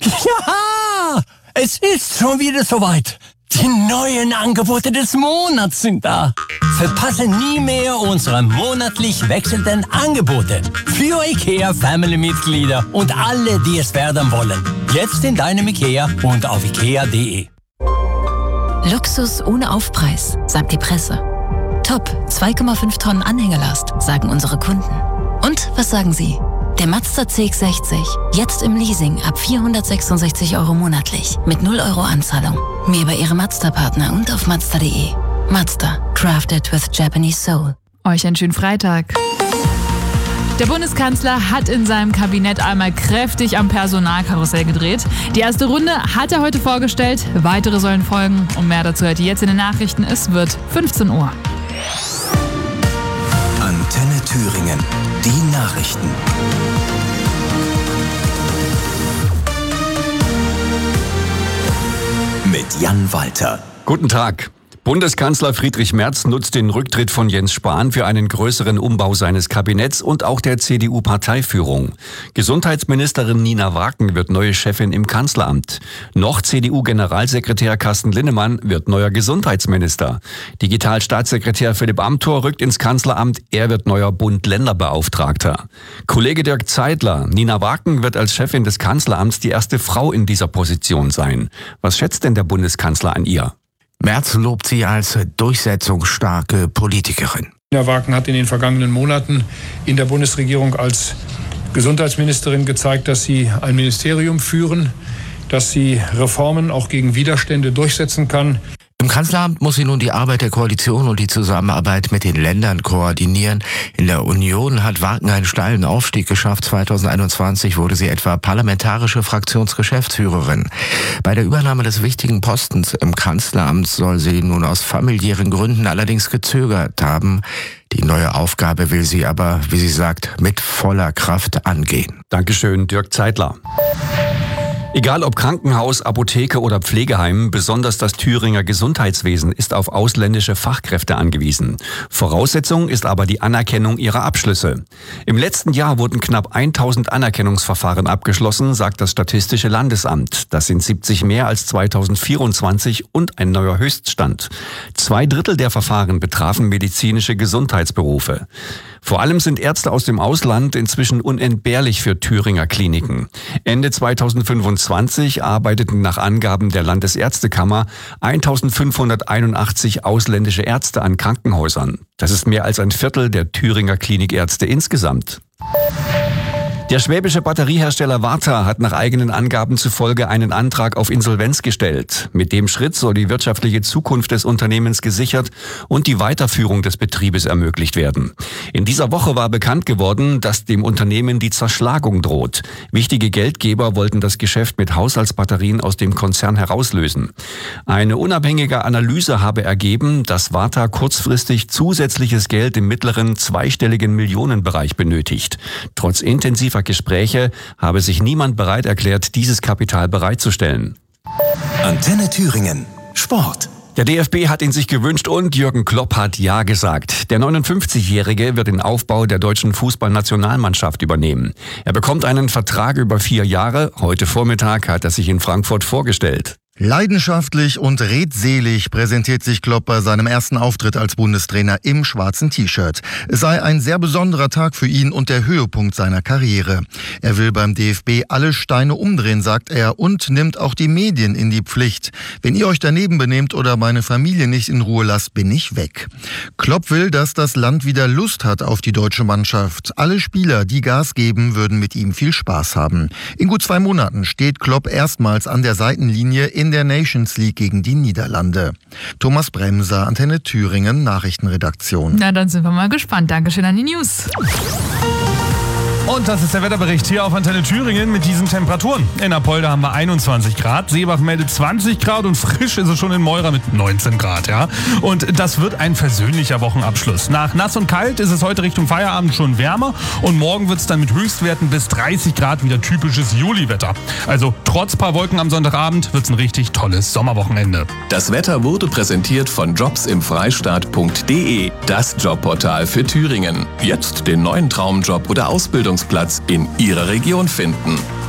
Ja, es ist schon wieder soweit. Die neuen Angebote des Monats sind da. Verpasse nie mehr unsere monatlich wechselnden Angebote. Für IKEA-Family-Mitglieder und alle, die es werden wollen. Jetzt in deinem IKEA und auf ikea.de. Luxus ohne Aufpreis, sagt die Presse. Top, 2,5 Tonnen Anhängelast, sagen unsere Kunden. Und was sagen Sie? Der Mazda CX-60, jetzt im Leasing ab 466 € monatlich, mit 0 € Anzahlung. Mehr bei Ihrem Mazda-Partner und auf Mazda.de. Mazda, crafted with Japanese soul. Euch einen schönen Freitag. Der Bundeskanzler hat in seinem Kabinett einmal kräftig am Personalkarussell gedreht. Die erste Runde hat er heute vorgestellt, weitere sollen folgen. Und mehr dazu hört ihr jetzt in den Nachrichten. Es wird 15 Uhr. Antenne Thüringen, die Nachrichten. Mit Jan Walter. Guten Tag. Bundeskanzler Friedrich Merz nutzt den Rücktritt von Jens Spahn für einen größeren Umbau seines Kabinetts und auch der CDU-Parteiführung. Gesundheitsministerin Nina Waken wird neue Chefin im Kanzleramt. Noch CDU-Generalsekretär Carsten Linnemann wird neuer Gesundheitsminister. Digitalstaatssekretär Philipp Amthor rückt ins Kanzleramt. Er wird neuer Bund-Länder-Beauftragter. Kollege Dirk Zeidler, Nina Waken wird als Chefin des Kanzleramts die erste Frau in dieser Position sein. Was schätzt denn der Bundeskanzler an ihr? Merz lobt sie als durchsetzungsstarke Politikerin. Nina Waken hat in den vergangenen Monaten in der Bundesregierung als Gesundheitsministerin gezeigt, dass sie ein Ministerium führen, dass sie Reformen auch gegen Widerstände durchsetzen kann. Im Kanzleramt muss sie nun die Arbeit der Koalition und die Zusammenarbeit mit den Ländern koordinieren. In der Union hat Waken einen steilen Aufstieg geschafft. 2021 wurde sie etwa parlamentarische Fraktionsgeschäftsführerin. Bei der Übernahme des wichtigen Postens im Kanzleramt soll sie nun aus familiären Gründen allerdings gezögert haben. Die neue Aufgabe will sie aber, wie sie sagt, mit voller Kraft angehen. Dankeschön, Dirk Zeidler. Egal ob Krankenhaus, Apotheke oder Pflegeheim, besonders das Thüringer Gesundheitswesen ist auf ausländische Fachkräfte angewiesen. Voraussetzung ist aber die Anerkennung ihrer Abschlüsse. Im letzten Jahr wurden knapp 1000 Anerkennungsverfahren abgeschlossen, sagt das Statistische Landesamt. Das sind 70 mehr als 2024 und ein neuer Höchststand. 2/3 der Verfahren betrafen medizinische Gesundheitsberufe. Vor allem sind Ärzte aus dem Ausland inzwischen unentbehrlich für Thüringer Kliniken. Ende 2025 arbeiteten nach Angaben der Landesärztekammer 1581 ausländische Ärzte an Krankenhäusern. Das ist mehr als ein Viertel der Thüringer Klinikärzte insgesamt. Der schwäbische Batteriehersteller Varta hat nach eigenen Angaben zufolge einen Antrag auf Insolvenz gestellt. Mit dem Schritt soll die wirtschaftliche Zukunft des Unternehmens gesichert und die Weiterführung des Betriebes ermöglicht werden. In dieser Woche war bekannt geworden, dass dem Unternehmen die Zerschlagung droht. Wichtige Geldgeber wollten das Geschäft mit Haushaltsbatterien aus dem Konzern herauslösen. Eine unabhängige Analyse habe ergeben, dass Varta kurzfristig zusätzliches Geld im mittleren zweistelligen Millionenbereich benötigt. Trotz intensiver Gespräche habe sich niemand bereit erklärt, dieses Kapital bereitzustellen. Antenne Thüringen. Sport. Der DFB hat ihn sich gewünscht und Jürgen Klopp hat Ja gesagt. Der 59-Jährige wird den Aufbau der deutschen Fußballnationalmannschaft übernehmen. Er bekommt einen Vertrag über 4 Jahre. Heute Vormittag hat er sich in Frankfurt vorgestellt. Leidenschaftlich und redselig präsentiert sich Klopp bei seinem ersten Auftritt als Bundestrainer im schwarzen T-Shirt. Es sei ein sehr besonderer Tag für ihn und der Höhepunkt seiner Karriere. Er will beim DFB alle Steine umdrehen, sagt er, und nimmt auch die Medien in die Pflicht. Wenn ihr euch daneben benehmt oder meine Familie nicht in Ruhe lasst, bin ich weg. Klopp will, dass das Land wieder Lust hat auf die deutsche Mannschaft. Alle Spieler, die Gas geben, würden mit ihm viel Spaß haben. In gut 2 Monaten steht Klopp erstmals an der Seitenlinie in der Nations League gegen die Niederlande. Thomas Bremser, Antenne Thüringen, Nachrichtenredaktion. Na, dann sind wir mal gespannt. Dankeschön an die News. Und das ist der Wetterbericht hier auf Antenne Thüringen mit diesen Temperaturen. In Apolda haben wir 21 Grad, Seebach meldet 20 Grad und frisch ist es schon in Meurer mit 19 Grad. Ja? Und das wird ein versöhnlicher Wochenabschluss. Nach nass und kalt ist es heute Richtung Feierabend schon wärmer und morgen wird es dann mit Höchstwerten bis 30 Grad wieder typisches Juliwetter. Also trotz paar Wolken am Sonntagabend wird es ein richtig tolles Sommerwochenende. Das Wetter wurde präsentiert von jobsimfreistaat.de, das Jobportal für Thüringen. Jetzt den neuen Traumjob oder Ausbildungsplatz in Ihrer Region finden.